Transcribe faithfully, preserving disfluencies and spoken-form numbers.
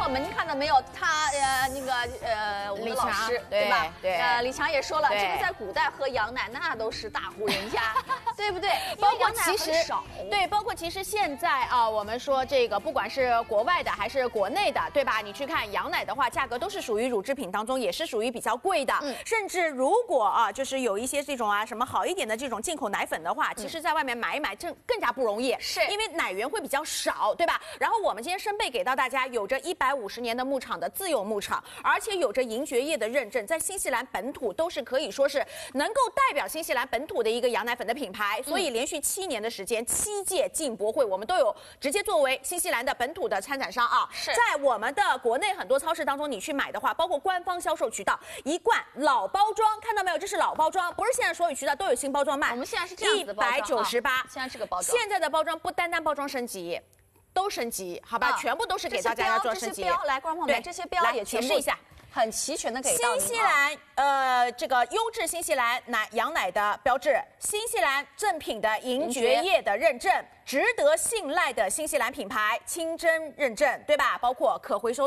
友们，您看到没有？他呃那个呃我们的老师对吧？ 对， 呃李强也说了， 对这个在古代喝羊奶那都是大户人家，对不对？ 包括羊奶其实很少， 对，包括其实现在啊，我们说这个不管是国外的还是国内的，对吧？你去看羊奶的话，价格都是属于乳制品当中也是属于比较贵的， 嗯， 甚至如果啊，就是有一些这种啊什么好一点的这种进口奶粉的话，其实在外面买一买更更加不容易， 是因为奶源会比较少，对吧？然后我们今天生贝给到大家有着一百五十年的牧场的自有牧场，而且有着银蕨业的认证，在新西兰本土都是可以说是能够代表新西兰本土的一个羊奶粉的品牌，所以连续七年的时间，七届进博会我们都有直接作为新西兰的本土的参展商啊， 是在我们的国内很多超市当中，你去买的话，包括官方销售渠道，一罐老包装，看到没有？这是老包装，不是现在所有渠道都有新包装卖。 我们现在是这样子的包装， 一百九十八， 现在这个包装， 现在的包装不单单包装升级。都升级，好吧， 啊、 全部都是给大家要做升级。 这些标来，观众朋友们，这些标也全部一下， 很齐全的给到您。 新西兰呃，这个优质新西兰奶羊奶的标志，新西兰正品的银蕨业的认证，值得信赖的新西兰品牌清真认证，对吧？包括可回收。